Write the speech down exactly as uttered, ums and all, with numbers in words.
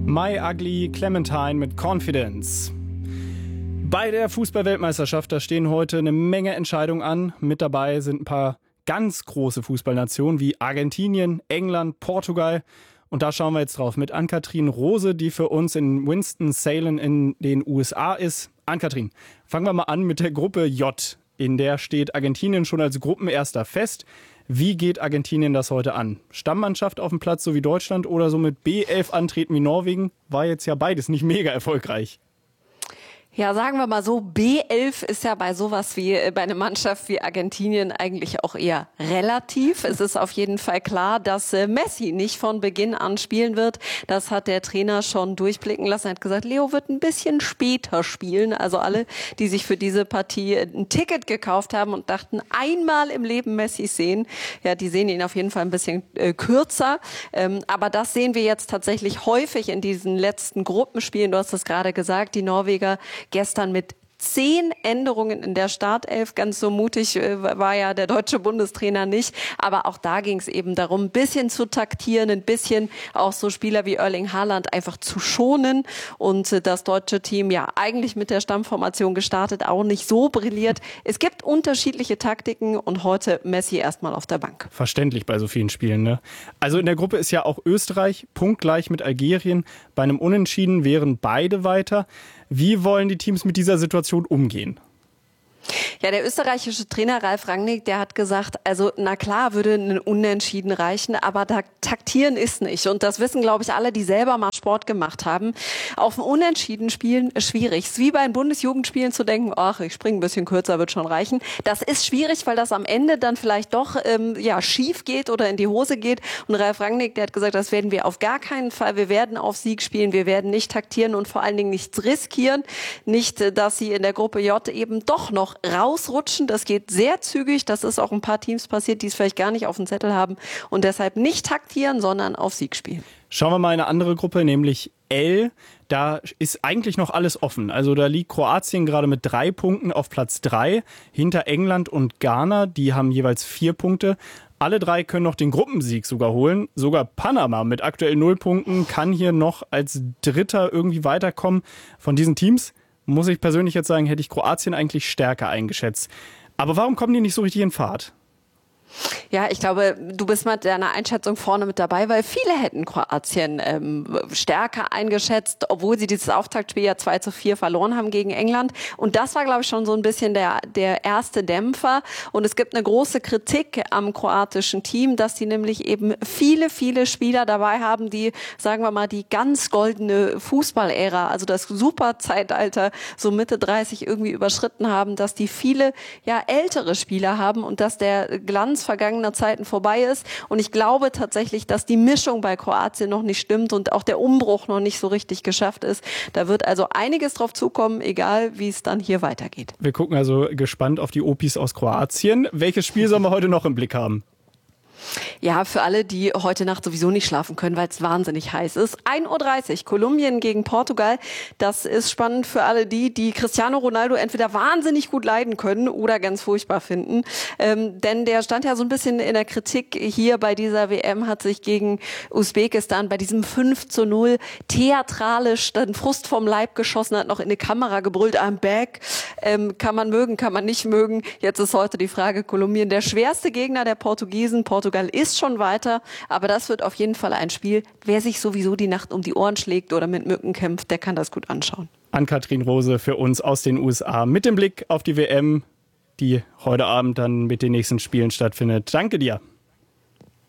My Ugly Clementine mit Confidence. Bei der Fußball-Weltmeisterschaft, da stehen heute eine Menge Entscheidungen an. Mit dabei sind ein paar ganz große Fußballnationen wie Argentinien, England, Portugal. Und da schauen wir jetzt drauf mit Ann-Kathrin Rose, die für uns in Winston-Salem in den U S A ist. Ann-Kathrin, fangen wir mal an mit der Gruppe J. In der steht Argentinien schon als Gruppenerster fest. Wie geht Argentinien das heute an? Stammmannschaft auf dem Platz, so wie Deutschland, oder so mit B elf antreten wie Norwegen? War jetzt ja beides nicht mega erfolgreich. Ja, sagen wir mal so, B elf ist ja bei sowas wie bei einer Mannschaft wie Argentinien eigentlich auch eher relativ. Es ist auf jeden Fall klar, dass Messi nicht von Beginn an spielen wird. Das hat der Trainer schon durchblicken lassen. Er hat gesagt, Leo wird ein bisschen später spielen. Also alle, die sich für diese Partie ein Ticket gekauft haben und dachten, einmal im Leben Messi sehen, ja, die sehen ihn auf jeden Fall ein bisschen äh, kürzer. Ähm, aber das sehen wir jetzt tatsächlich häufig in diesen letzten Gruppenspielen. Du hast es gerade gesagt, die Norweger gestern mit zehn Änderungen in der Startelf. Ganz so mutig war ja der deutsche Bundestrainer nicht. Aber auch da ging es eben darum, ein bisschen zu taktieren, ein bisschen auch so Spieler wie Erling Haaland einfach zu schonen. Und das deutsche Team ja eigentlich mit der Stammformation gestartet, auch nicht so brilliert. Es gibt unterschiedliche Taktiken und heute Messi erstmal auf der Bank. Verständlich bei so vielen Spielen, ne? Also in der Gruppe ist ja auch Österreich punktgleich mit Algerien. Bei einem Unentschieden wären beide weiter. Wie wollen die Teams mit dieser Situation umgehen? Ja, der österreichische Trainer Ralf Rangnick, der hat gesagt, also na klar würde ein Unentschieden reichen, aber da taktieren ist nicht. Und das wissen, glaube ich, alle, die selber mal Sport gemacht haben. Auf ein Unentschieden spielen ist schwierig. Es ist wie bei den Bundesjugendspielen zu denken, ach, ich springe ein bisschen kürzer, wird schon reichen. Das ist schwierig, weil das am Ende dann vielleicht doch ähm, ja schief geht oder in die Hose geht. Und Ralf Rangnick, der hat gesagt, das werden wir auf gar keinen Fall. Wir werden auf Sieg spielen, wir werden nicht taktieren und vor allen Dingen nichts riskieren. Nicht, dass sie in der Gruppe J eben doch noch rausrutschen. Das geht sehr zügig. Das ist auch ein paar Teams passiert, die es vielleicht gar nicht auf dem Zettel haben und deshalb nicht taktieren, sondern auf Sieg spielen. Schauen wir mal in eine andere Gruppe, nämlich L. Da ist eigentlich noch alles offen. Also da liegt Kroatien gerade mit drei Punkten auf Platz drei, hinter England und Ghana. Die haben jeweils vier Punkte. Alle drei können noch den Gruppensieg sogar holen. Sogar Panama mit aktuell null Punkten kann hier noch als Dritter irgendwie weiterkommen. Von diesen Teams muss ich persönlich jetzt sagen, hätte ich Kroatien eigentlich stärker eingeschätzt. Aber warum kommen die nicht so richtig in Fahrt? Ja, ich glaube, du bist mit deiner Einschätzung vorne mit dabei, weil viele hätten Kroatien ähm, stärker eingeschätzt, obwohl sie dieses Auftaktspiel ja zwei zu vier verloren haben gegen England. Und das war, glaube ich, schon so ein bisschen der, der erste Dämpfer. Und es gibt eine große Kritik am kroatischen Team, dass sie nämlich eben viele, viele Spieler dabei haben, die, sagen wir mal, die ganz goldene Fußballära, also das Superzeitalter, so Mitte dreißig irgendwie überschritten haben, dass die viele, ja, ältere Spieler haben und dass der Glanz vergangener Zeiten vorbei ist. Und ich glaube tatsächlich, dass die Mischung bei Kroatien noch nicht stimmt und auch der Umbruch noch nicht so richtig geschafft ist. Da wird also einiges drauf zukommen, egal wie es dann hier weitergeht. Wir gucken also gespannt auf die Opis aus Kroatien. Welches Spiel sollen wir heute noch im Blick haben? Ja, für alle, die heute Nacht sowieso nicht schlafen können, weil es wahnsinnig heiß ist. ein Uhr dreißig, Kolumbien gegen Portugal. Das ist spannend für alle die, die Cristiano Ronaldo entweder wahnsinnig gut leiden können oder ganz furchtbar finden. Ähm, denn der stand ja so ein bisschen in der Kritik hier bei dieser W M, hat sich gegen Usbekistan bei diesem fünf zu null theatralisch den Frust vom Leib geschossen, hat noch in die Kamera gebrüllt, I'm back. Ähm, kann man mögen, kann man nicht mögen. Jetzt ist heute die Frage, Kolumbien, der schwerste Gegner der Portugiesen. Portugal ist schon weiter, aber das wird auf jeden Fall ein Spiel. Wer sich sowieso die Nacht um die Ohren schlägt oder mit Mücken kämpft, der kann das gut anschauen. Ann-Kathrin Rose für uns aus den U S A mit dem Blick auf die W M, die heute Abend dann mit den nächsten Spielen stattfindet. Danke dir.